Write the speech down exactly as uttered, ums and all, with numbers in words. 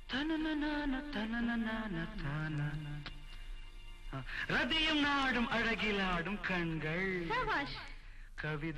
தனனனான தனனனான தான ரதியும் நாடும் அழகிலாடும் கண்கள் சபாஷ். கவிதை